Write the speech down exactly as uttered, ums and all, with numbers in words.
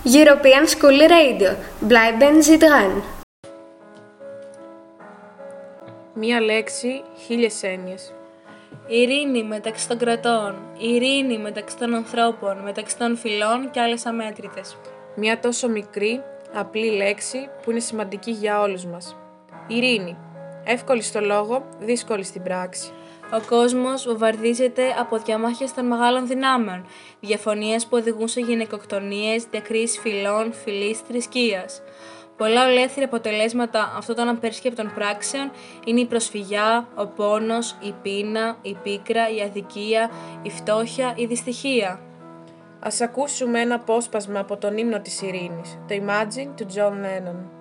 European School Radio. Bleiben Sie dran. Μία λέξη, χίλιες έννοιες. Ειρήνη μεταξύ των κρατών, ειρήνη μεταξύ των ανθρώπων, μεταξύ των φυλών και άλλες αμέτρητες. Μια τόσο μικρή, απλή λέξη που είναι σημαντική για όλους μας. Ειρήνη. Εύκολη στο λόγο, δύσκολη στην πράξη. Ο κόσμος βομβαρδίζεται από διαμάχες των μεγάλων δυνάμεων, διαφωνίες που οδηγούν σε γυναικοκτονίες, διακρίσεις φυλών, φυλής, θρησκείας. Πολλά ολέθρια αποτελέσματα αυτών των απερίσχεπτων πράξεων είναι η προσφυγιά, ο πόνος, η πείνα, η πίκρα, η αδικία, η φτώχεια, η δυστυχία. Ας ακούσουμε ένα απόσπασμα από τον ύμνο της ειρήνης, το Imagine του John Lennon.